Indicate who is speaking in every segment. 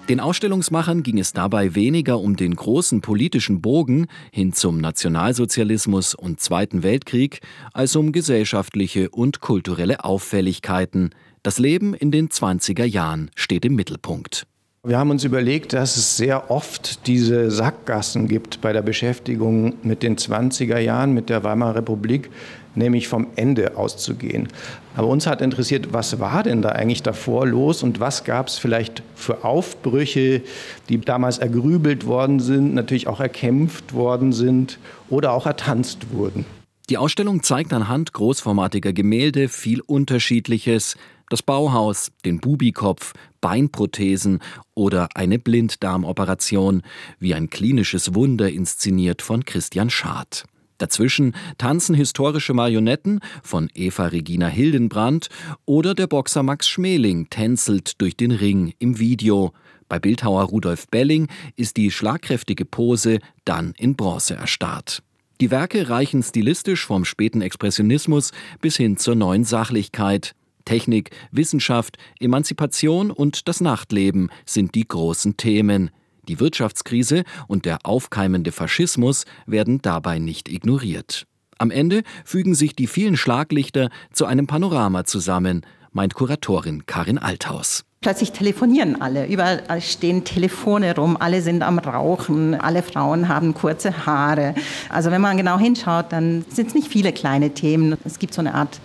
Speaker 1: Den Ausstellungsmachern ging es dabei weniger um den großen politischen Bogen hin zum Nationalsozialismus und Zweiten Weltkrieg, als um gesellschaftliche und kulturelle Auffälligkeiten. Das Leben in den 20er Jahren steht im Mittelpunkt.
Speaker 2: Wir haben uns überlegt, dass es sehr oft diese Sackgassen gibt bei der Beschäftigung mit den 20er Jahren, mit der Weimarer Republik, nämlich vom Ende auszugehen. Aber uns hat interessiert, was war denn da eigentlich davor los und was gab es vielleicht für Aufbrüche, die damals ergrübelt worden sind, natürlich auch erkämpft worden sind oder auch ertanzt wurden.
Speaker 1: Die Ausstellung zeigt anhand großformatiger Gemälde viel Unterschiedliches. Das Bauhaus, den Bubikopf, Beinprothesen oder eine Blinddarmoperation, wie ein klinisches Wunder inszeniert von Christian Schad. Dazwischen tanzen historische Marionetten von Eva Regina Hildenbrand oder der Boxer Max Schmeling tänzelt durch den Ring im Video. Bei Bildhauer Rudolf Belling ist die schlagkräftige Pose dann in Bronze erstarrt. Die Werke reichen stilistisch vom späten Expressionismus bis hin zur neuen Sachlichkeit. Technik, Wissenschaft, Emanzipation und das Nachtleben sind die großen Themen. Die Wirtschaftskrise und der aufkeimende Faschismus werden dabei nicht ignoriert. Am Ende fügen sich die vielen Schlaglichter zu einem Panorama zusammen, meint Kuratorin Karin Althaus.
Speaker 3: Plötzlich telefonieren alle, überall stehen Telefone rum, alle sind am Rauchen, alle Frauen haben kurze Haare. Also wenn man genau hinschaut, dann sind es nicht viele kleine Themen. Es gibt so eine Art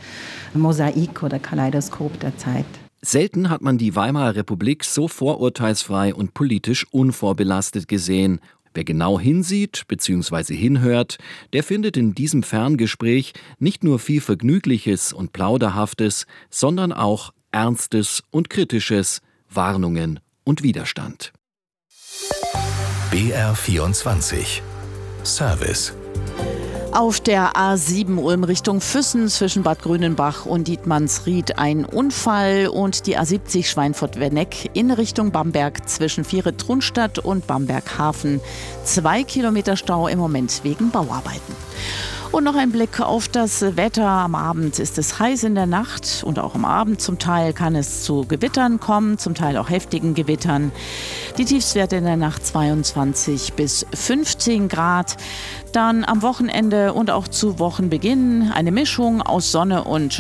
Speaker 3: Mosaik oder Kaleidoskop der Zeit.
Speaker 1: Selten hat man die Weimarer Republik so vorurteilsfrei und politisch unvorbelastet gesehen. Wer genau hinsieht bzw. hinhört, der findet in diesem Ferngespräch nicht nur viel Vergnügliches und Plauderhaftes, sondern auch Ernstes und Kritisches, Warnungen und Widerstand.
Speaker 4: BR24 Service.
Speaker 5: Auf der A7 Ulm Richtung Füssen zwischen Bad Grünenbach und Dietmannsried ein Unfall und die A70 Schweinfurt-Werneck in Richtung Bamberg zwischen Viere-Trunstadt und Bamberg-Hafen. 2 Kilometer Stau im Moment wegen Bauarbeiten. Und noch ein Blick auf das Wetter. Am Abend ist es heiß in der Nacht und auch am Abend zum Teil kann es zu Gewittern kommen, zum Teil auch heftigen Gewittern. Die Tiefstwerte in der Nacht 22 bis 15 Grad. Dann am Wochenende und auch zu Wochenbeginn eine Mischung aus Sonne und